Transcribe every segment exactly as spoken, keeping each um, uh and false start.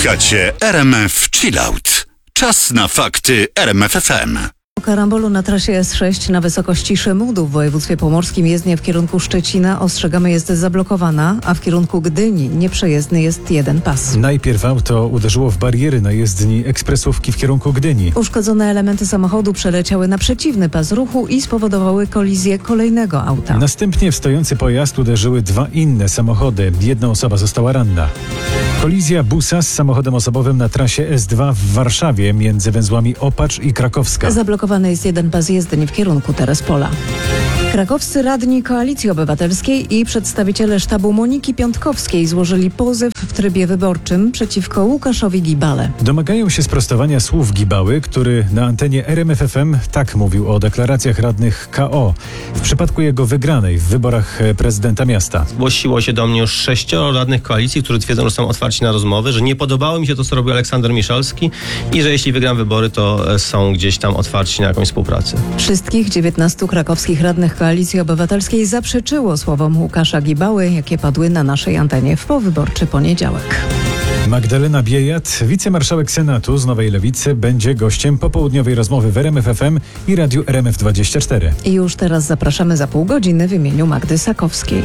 Słuchacie R M F Chillout. Czas na fakty R M F F M. Po karambolu na trasie S sześć na wysokości Szemudów w województwie pomorskim jezdnia w kierunku Szczecina, ostrzegamy, jest zablokowana, a w kierunku Gdyni nieprzejezdny jest jeden pas. Najpierw auto uderzyło w bariery na jezdni ekspresówki w kierunku Gdyni. Uszkodzone elementy samochodu przeleciały na przeciwny pas ruchu i spowodowały kolizję kolejnego auta. Następnie w stojący pojazd uderzyły dwa inne samochody. Jedna osoba została ranna. Kolizja busa z samochodem osobowym na trasie S dwa w Warszawie między węzłami Opacz i Krakowska. Zablokowany jest jeden pas jezdni w kierunku Terespola. Krakowscy radni Koalicji Obywatelskiej i przedstawiciele sztabu Moniki Piątkowskiej złożyli pozew w trybie wyborczym przeciwko Łukaszowi Gibale. Domagają się sprostowania słów Gibały, który na antenie R M F F M tak mówił o deklaracjach radnych K O w przypadku jego wygranej w wyborach prezydenta miasta. Zgłosiło się do mnie już sześcioro radnych koalicji, którzy twierdzą, że są otwarci na rozmowy, że nie podobało mi się to, co robił Aleksander Miszalski i że jeśli wygram wybory, to są gdzieś tam otwarci na jakąś współpracę. Wszystkich dziewiętnastu krakowskich radnych Koalicji Obywatelskiej zaprzeczyło słowom Łukasza Gibały, jakie padły na naszej antenie w powyborczy poniedziałek. Magdalena Biejat, wicemarszałek Senatu z Nowej Lewicy, będzie gościem popołudniowej rozmowy w R M F F M i Radiu R M F dwadzieścia cztery. I już teraz zapraszamy za pół godziny w imieniu Magdy Sakowskiej.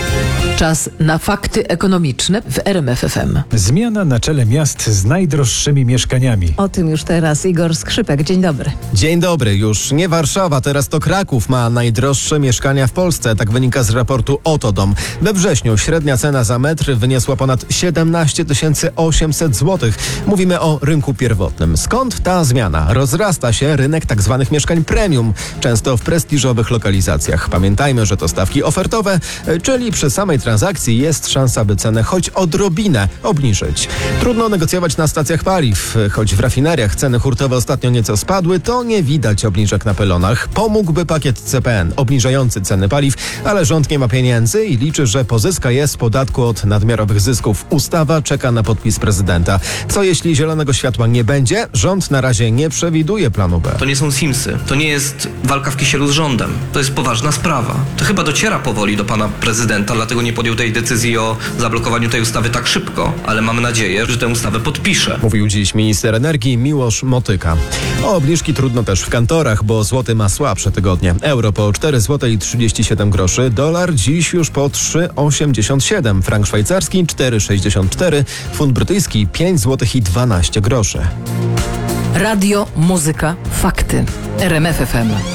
Czas na fakty ekonomiczne w R M F F M. Zmiana na czele miast z najdroższymi mieszkaniami. O tym już teraz Igor Skrzypek. Dzień dobry. Dzień dobry. Już nie Warszawa, teraz to Kraków ma najdroższe mieszkania w Polsce. Tak wynika z raportu Otodom. We wrześniu średnia cena za metr wyniosła ponad siedemnaście tysięcy osiemset złotych. Mówimy o rynku pierwotnym. Skąd ta zmiana? Rozrasta się rynek tak zwanych mieszkań premium, często w prestiżowych lokalizacjach. Pamiętajmy, że to stawki ofertowe, czyli przy samej transakcji jest szansa, by cenę choć odrobinę obniżyć. Trudno negocjować na stacjach paliw. Choć w rafineriach ceny hurtowe ostatnio nieco spadły, to nie widać obniżek na pylonach. Pomógłby pakiet C P N obniżający ceny paliw, ale rząd nie ma pieniędzy i liczy, że pozyska je z podatku od nadmiarowych zysków. Ustawa czeka na podpis prezydenta. Co jeśli zielonego światła nie będzie? Rząd na razie nie przewiduje planu B. To nie są Simsy. To nie jest walka w kisielu z rządem. To jest poważna sprawa. To chyba dociera powoli do pana prezydenta, dlatego nie podjął tej decyzji o zablokowaniu tej ustawy tak szybko, ale mamy nadzieję, że tę ustawę podpisze. Mówił dziś minister energii Miłosz Motyka. O obniżki trudno też w kantorach, bo złoty ma słabsze tygodnie. Euro po cztery złote trzydzieści siedem groszy, dolar dziś już po trzy osiemdziesiąt siedem, frank szwajcarski cztery sześćdziesiąt cztery, funt brytyjski pięć złotych i dwanaście groszy. Radio, muzyka, fakty. R M F F M.